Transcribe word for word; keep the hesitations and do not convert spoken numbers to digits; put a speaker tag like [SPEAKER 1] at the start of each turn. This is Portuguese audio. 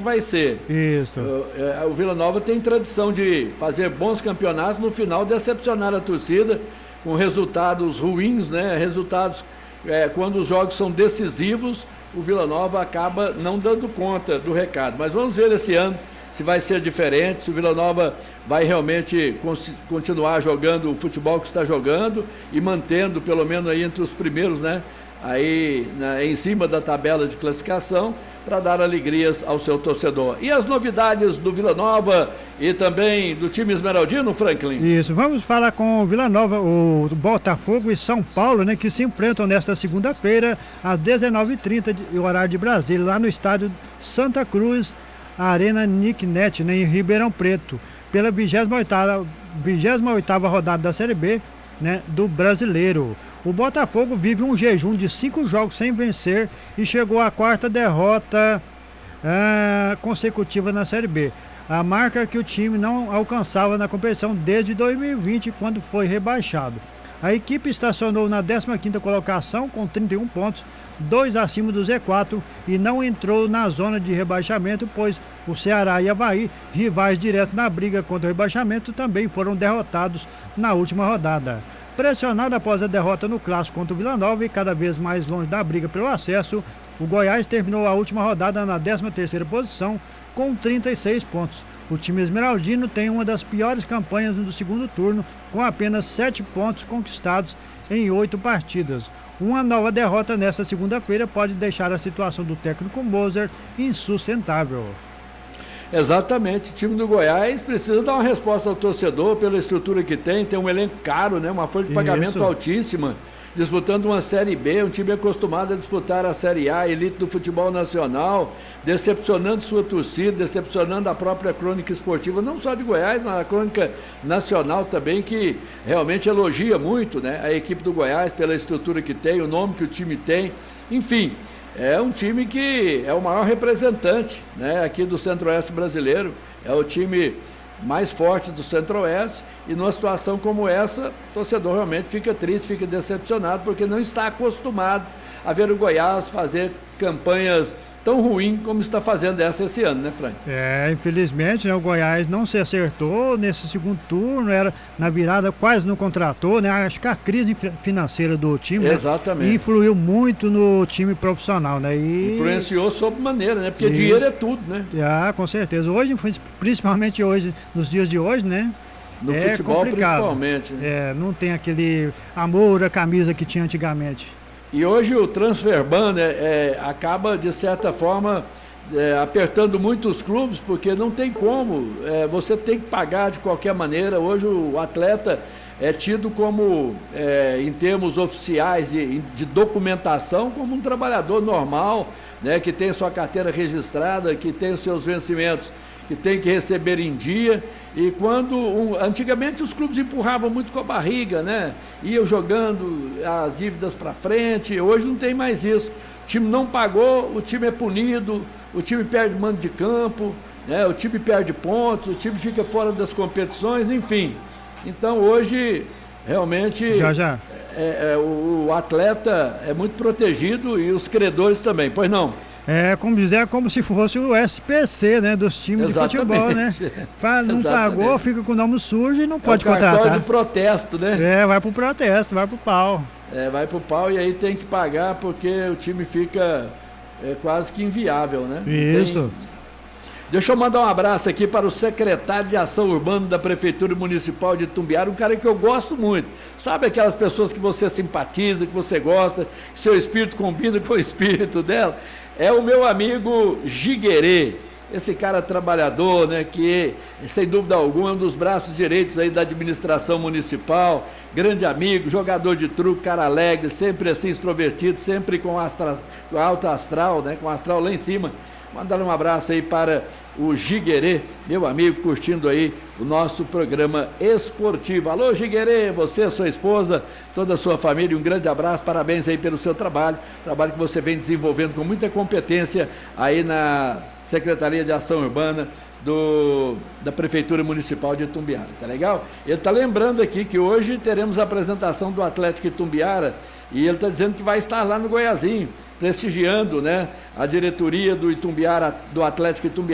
[SPEAKER 1] vai ser.
[SPEAKER 2] Isso.
[SPEAKER 1] O, é, o Vila Nova tem tradição de fazer bons campeonatos, no final decepcionar a torcida com resultados ruins, né? Resultados, é, quando os jogos são decisivos, o Vila Nova acaba não dando conta do recado. Mas vamos ver esse ano se vai ser diferente, se o Vila Nova vai realmente continuar jogando o futebol que está jogando e mantendo pelo menos aí entre os primeiros, né? Aí né, em cima da tabela de classificação, para dar alegrias ao seu torcedor. E as novidades do Vila Nova e também do time esmeraldino, Franklin?
[SPEAKER 2] Isso, vamos falar com o Vila Nova, o Botafogo e São Paulo, né, que se enfrentam nesta segunda-feira, às dezenove e trinta, horário de Brasília, lá no estádio Santa Cruz, Arena Nicknet, né, em Ribeirão Preto, pela vigésima oitava rodada da Série B, né, do Brasileiro. O Botafogo vive um jejum de cinco jogos sem vencer e chegou à quarta derrota ah, consecutiva na Série B. A marca que o time não alcançava na competição desde dois mil e vinte, quando foi rebaixado. A equipe estacionou na décima quinta colocação com trinta e um pontos, dois acima do Z quatro, e não entrou na zona de rebaixamento, pois o Ceará e Avaí, rivais diretos na briga contra o rebaixamento, também foram derrotados na última rodada. Pressionado após a derrota no clássico contra o Vila Nova e cada vez mais longe da briga pelo acesso, o Goiás terminou a última rodada na décima terceira posição com trinta e seis pontos. O time esmeraldino tem uma das piores campanhas do segundo turno, com apenas sete pontos conquistados em oito partidas. Uma nova derrota nesta segunda-feira pode deixar a situação do técnico Moser insustentável.
[SPEAKER 1] Exatamente, o time do Goiás precisa dar uma resposta ao torcedor pela estrutura que tem, tem um elenco caro, né? Uma folha de pagamento Isso. altíssima, disputando uma Série B, um time acostumado a disputar a Série A, a elite do futebol nacional, decepcionando sua torcida, decepcionando a própria crônica esportiva, não só de Goiás, mas a crônica nacional também, que realmente elogia muito, né? A equipe do Goiás pela estrutura que tem, o nome que o time tem, enfim. É um time que é o maior representante, né, aqui do Centro-Oeste brasileiro, é o time mais forte do Centro-Oeste, e numa situação como essa, o torcedor realmente fica triste, fica decepcionado, porque não está acostumado a ver o Goiás fazer campanhas tão ruim como está fazendo essa esse ano, né, Frank?
[SPEAKER 2] É, infelizmente, né, o Goiás não se acertou nesse segundo turno, era na virada, quase não contratou, né? Acho que a crise financeira do time,
[SPEAKER 1] Exatamente.
[SPEAKER 2] Né, influiu muito no time profissional, né? E...
[SPEAKER 1] influenciou sob maneira, né? Porque e... dinheiro é tudo, né?
[SPEAKER 2] Ah, com certeza. Hoje, principalmente hoje, nos dias de hoje, né?
[SPEAKER 1] No
[SPEAKER 2] é
[SPEAKER 1] futebol,
[SPEAKER 2] complicado.
[SPEAKER 1] principalmente. Né?
[SPEAKER 2] É, não tem aquele amor à camisa que tinha antigamente.
[SPEAKER 1] E hoje o transfer ban é, é, acaba, de certa forma, é, apertando muito os clubes, porque não tem como, é, você tem que pagar de qualquer maneira. Hoje o atleta é tido como, é, em termos oficiais de, de documentação, como um trabalhador normal, né, que tem sua carteira registrada, que tem os seus vencimentos, que tem que receber em dia. E quando, um, antigamente os clubes empurravam muito com a barriga, né? Iam jogando as dívidas para frente, hoje não tem mais isso. O time não pagou, o time é punido, o time perde mando de campo, né? O time perde pontos, o time fica fora das competições, enfim. Então hoje, realmente,
[SPEAKER 2] já, já.
[SPEAKER 1] É, é, o, o atleta é muito protegido e os credores também, pois não?
[SPEAKER 2] É, como dizer, é como se fosse o S P C, né, dos times Exatamente. De futebol, né? Não Exatamente. Pagou, fica com o nome sujo e não é pode contratar. É o cartório
[SPEAKER 1] de protesto, né?
[SPEAKER 2] É, vai pro protesto, vai pro pau.
[SPEAKER 1] É, vai pro pau e aí tem que pagar porque o time fica é, quase que inviável, né?
[SPEAKER 2] Isso. Tem...
[SPEAKER 1] Deixa eu mandar um abraço aqui para o secretário de Ação Urbana da Prefeitura Municipal de Itumbiara, um cara que eu gosto muito. Sabe aquelas pessoas que você simpatiza, que você gosta, que seu espírito combina com o espírito dela? É o meu amigo Giguerê, esse cara trabalhador, né, que, sem dúvida alguma, é um dos braços direitos aí da administração municipal, grande amigo, jogador de truque, cara alegre, sempre assim extrovertido, sempre com, astra, com alta astral, né, com astral lá em cima. Mandar um abraço aí para o Giguerê, meu amigo, curtindo aí o nosso programa esportivo. Alô, Giguerê, você, sua esposa, toda a sua família, um grande abraço, parabéns aí pelo seu trabalho, trabalho que você vem desenvolvendo com muita competência aí na Secretaria de Ação Urbana do, da Prefeitura Municipal de Itumbiara, tá legal? Ele está lembrando aqui que hoje teremos a apresentação do Atlético Itumbiara e ele está dizendo que vai estar lá no Goiazinho, prestigiando, né, a diretoria do Itumbiara, do Atlético Itumbiara,